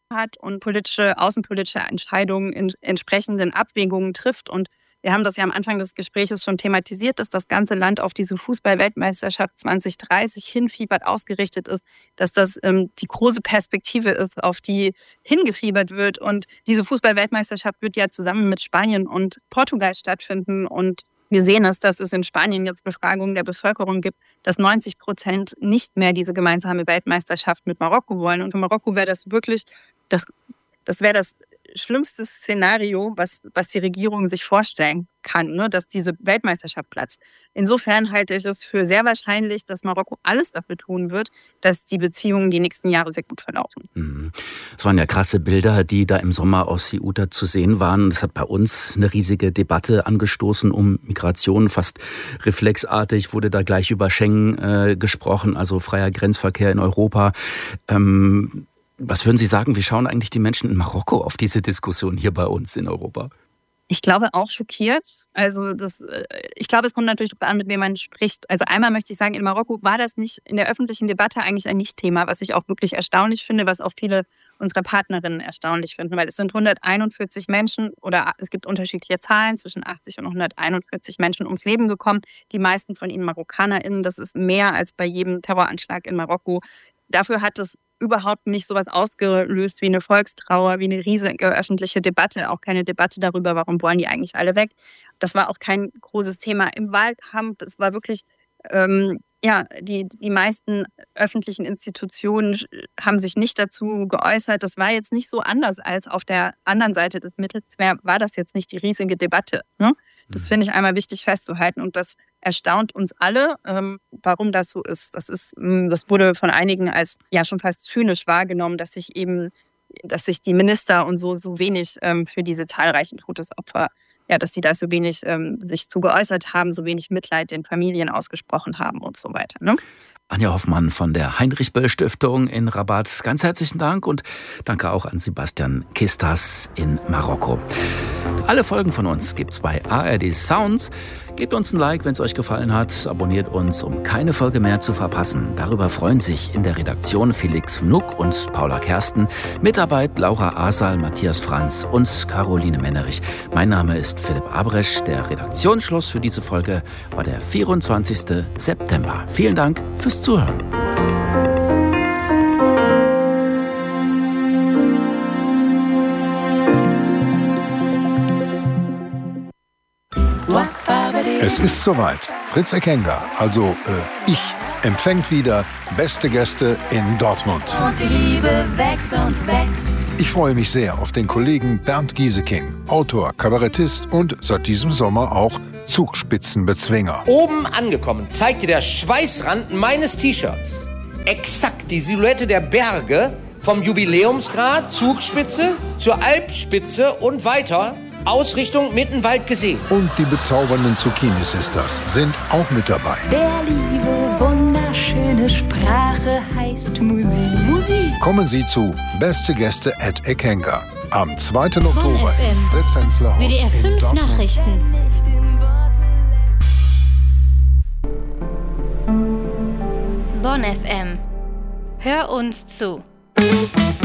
hat und außenpolitische Entscheidungen in entsprechenden Abwägungen trifft. Und wir haben das ja am Anfang des Gesprächs schon thematisiert, dass das ganze Land auf diese Fußball-Weltmeisterschaft 2030 hinfiebert, ausgerichtet ist, dass das die große Perspektive ist, auf die hingefiebert wird. Und diese Fußball-Weltmeisterschaft wird ja zusammen mit Spanien und Portugal stattfinden. Und wir sehen es, dass es in Spanien jetzt Befragungen der Bevölkerung gibt, dass 90% nicht mehr diese gemeinsame Weltmeisterschaft mit Marokko wollen. Und für Marokko wäre das wirklich, das wäre das schlimmste Szenario, was die Regierung sich vorstellen kann, ne, dass diese Weltmeisterschaft platzt. Insofern halte ich es für sehr wahrscheinlich, dass Marokko alles dafür tun wird, dass die Beziehungen die nächsten Jahre sehr gut verlaufen. Es waren ja krasse Bilder, die da im Sommer aus Ceuta zu sehen waren. Das hat bei uns eine riesige Debatte angestoßen um Migration. Fast reflexartig wurde da gleich über Schengen gesprochen, also freier Grenzverkehr in Europa. Was würden Sie sagen, wie schauen eigentlich die Menschen in Marokko auf diese Diskussion hier bei uns in Europa? Ich glaube auch schockiert. Also ich glaube, es kommt natürlich darauf an, mit wem man spricht. Also einmal möchte ich sagen, in Marokko war das nicht in der öffentlichen Debatte eigentlich ein Nicht-Thema, was ich auch wirklich erstaunlich finde, was auch viele unserer Partnerinnen erstaunlich finden, weil es sind 141 Menschen oder es gibt unterschiedliche Zahlen, zwischen 80 und 141 Menschen ums Leben gekommen. Die meisten von ihnen MarokkanerInnen. Das ist mehr als bei jedem Terroranschlag in Marokko. Dafür hat es überhaupt nicht sowas ausgelöst wie eine Volkstrauer, wie eine riesige öffentliche Debatte, auch keine Debatte darüber, warum wollen die eigentlich alle weg. Das war auch kein großes Thema im Wahlkampf. Es war wirklich, die meisten öffentlichen Institutionen haben sich nicht dazu geäußert. Das war jetzt nicht so anders als auf der anderen Seite des Mittelmeers, war das jetzt nicht die riesige Debatte, ne? Das finde ich einmal wichtig festzuhalten und das erstaunt uns alle, warum das so ist. Das wurde von einigen als ja schon fast zynisch wahrgenommen, dass sich die Minister und so wenig für diese zahlreichen Todesopfer, ja, dass sie da so wenig sich zu geäußert haben, so wenig Mitleid den Familien ausgesprochen haben und so weiter, ne? Anja Hoffmann von der Heinrich-Böll-Stiftung in Rabat. Ganz herzlichen Dank und danke auch an Sebastian Kistas in Marokko. Alle Folgen von uns gibt's bei ARD Sounds. Gebt uns ein Like, wenn es euch gefallen hat. Abonniert uns, um keine Folge mehr zu verpassen. Darüber freuen sich in der Redaktion Felix Vnuck und Paula Kersten. Mitarbeit Laura Asal, Matthias Franz und Caroline Mennerich. Mein Name ist Philipp Abresch. Der Redaktionsschluss für diese Folge war der 24. September. Vielen Dank fürs Zuhören. Es ist soweit. Fritz Ekenga, also ich, empfängt wieder beste Gäste in Dortmund. Und die Liebe wächst und wächst. Ich freue mich sehr auf den Kollegen Bernd Gieseking, Autor, Kabarettist und seit diesem Sommer auch Zugspitzenbezwinger. Oben angekommen zeigt dir der Schweißrand meines T-Shirts exakt die Silhouette der Berge vom Jubiläumsgrat, Zugspitze zur Alpspitze und weiter. Ausrichtung Mittenwald gesehen. Und die bezaubernden Zucchini Sisters sind auch mit dabei. Der Liebe wunderschöne Sprache heißt Musik. Musik. Kommen Sie zu Beste Gäste at Ekenga am 2. Oktober im FM. Fritz-Hensler-Haus WDR 5 Nachrichten. Bonn FM. Hör uns zu.